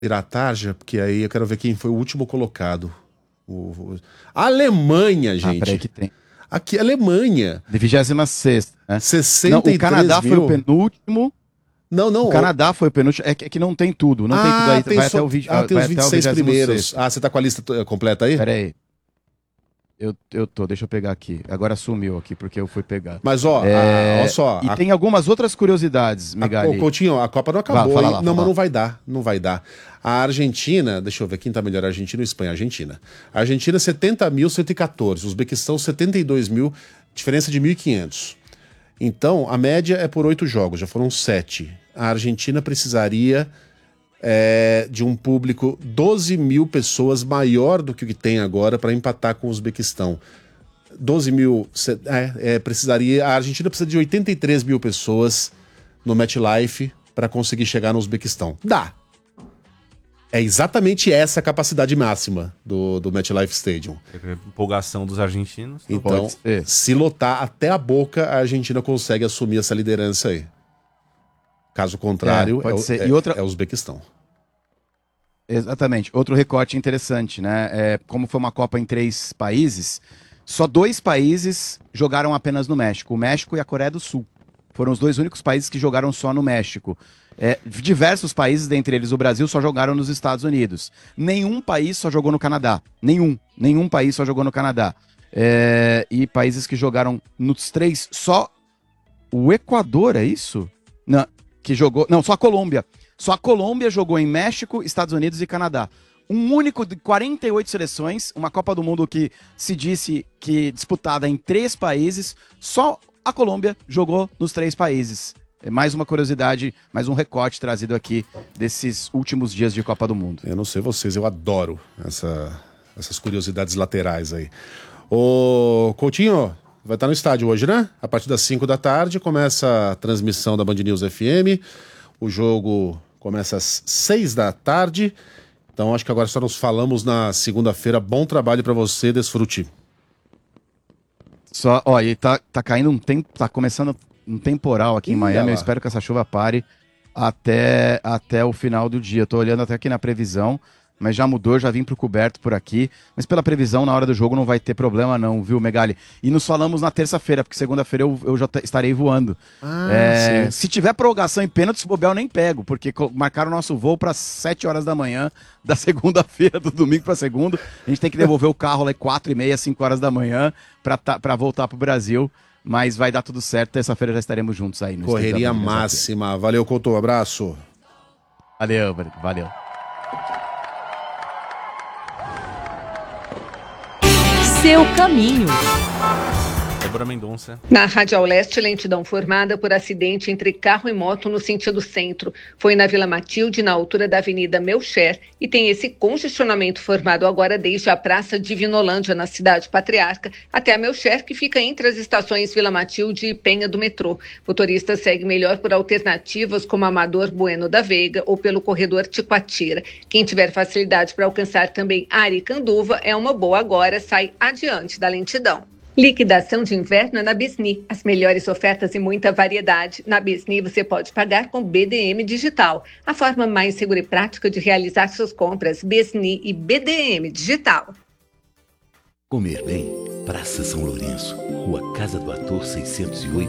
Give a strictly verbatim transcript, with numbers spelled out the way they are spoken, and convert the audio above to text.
Piratarja, porque aí eu quero ver quem foi o último colocado. O, o... Alemanha, gente. Ah, peraí que tem. Aqui, Alemanha. De vigésima sexta, né? sessenta e três não, o Canadá mil. foi o penúltimo. Não, não. O Canadá foi o penúltimo. É que, é que não tem tudo. Não ah, tem tudo aí. Tem vai só... até o vídeo. Ah, tem vai os vinte e seis primeiros. Ah, você tá com a lista completa aí? Pera aí. Eu, eu tô, deixa eu pegar aqui. Agora sumiu aqui, porque eu fui pegar. Mas, ó, é... a, ó só. E a... tem algumas outras curiosidades, Megali. A, Coutinho, a Copa não acabou. Vai, lá, lá, não, mas lá. não vai dar. Não vai dar. A Argentina, deixa eu ver quem tá melhor, Argentina ou Espanha? Argentina. A Argentina, setenta mil cento e quatorze. Uzbequistão, setenta e dois mil. Diferença de mil e quinhentos. Então, a média é por oito jogos. Já foram sete. A Argentina precisaria... É, de um público doze mil pessoas maior do que o que tem agora para empatar com o Uzbequistão. doze mil, é, é, precisaria, a Argentina precisa de oitenta e três mil pessoas no MetLife para conseguir chegar no Uzbequistão. Dá. É exatamente essa a capacidade máxima do, do MetLife Stadium. É empolgação dos argentinos. Então, se lotar até a boca, a Argentina consegue assumir essa liderança aí. Caso contrário, é, pode é, ser. é, E outra... é o Uzbequistão. Exatamente. Outro recorte interessante, né? É, como foi uma Copa em três países, só dois países jogaram apenas no México. O México e a Coreia do Sul. Foram os dois únicos países que jogaram só no México. É, diversos países, dentre eles o Brasil, só jogaram nos Estados Unidos. Nenhum país só jogou no Canadá. Nenhum. Nenhum país só jogou no Canadá. É, e países que jogaram nos três, só o Equador, é isso? Não. Que jogou. Não, só a Colômbia. Só a Colômbia jogou em México, Estados Unidos e Canadá. Um único de quarenta e oito seleções, uma Copa do Mundo que se disse que disputada em três países, só a Colômbia jogou nos três países. É mais uma curiosidade, mais um recorte trazido aqui desses últimos dias de Copa do Mundo. Eu não sei vocês, eu adoro essa, essas curiosidades laterais aí. Ô, Coutinho, vai estar no estádio hoje, né? A partir das cinco da tarde começa a transmissão da Band News F M. O jogo começa às seis da tarde. Então acho que agora só nos falamos na segunda-feira. Bom trabalho para você, desfrute. Só, ó, e tá, tá caindo um tempo, tá começando um temporal aqui em Miami. lá. Eu espero que essa chuva pare até, até o final do dia. Eu tô olhando até aqui na previsão, mas já mudou, já vim pro coberto por aqui. Mas pela previsão, na hora do jogo não vai ter problema não, viu, Megali? E nos falamos na terça-feira, porque segunda-feira eu, eu já t- estarei voando. Ah, É, sim. se tiver prorrogação em pênalti, se bobear eu nem pego, porque co- marcaram o nosso voo para sete horas da manhã, da segunda-feira, do domingo para segunda. A gente tem que devolver o carro lá quatro e meia, cinco horas da manhã, para tá, pra voltar pro Brasil. Mas vai dar tudo certo, terça-feira já estaremos juntos aí. No Correria Estúdio da Band, máxima. Valeu, Couto. Abraço. Valeu, valeu. Seu caminho. Débora Mendonça. Na Radial Leste, lentidão formada por acidente entre carro e moto no sentido centro. Foi na Vila Matilde, na altura da Avenida Melcher, e tem esse congestionamento formado agora desde a Praça Divinolândia, na Cidade Patriarca, até a Melcher, que fica entre as estações Vila Matilde e Penha do metrô. Motorista segue melhor por alternativas como Amador Bueno da Veiga ou pelo corredor Ticoatira. Quem tiver facilidade para alcançar também Aricanduva é uma boa agora, sai adiante da lentidão. Liquidação de inverno é na Bisni. As melhores ofertas e muita variedade. Na Bisni você pode pagar com B D M Digital. A forma mais segura e prática de realizar suas compras. Bisni e B D M Digital. Comer bem. Praça São Lourenço. Rua Casa do Ator seiscentos e oito.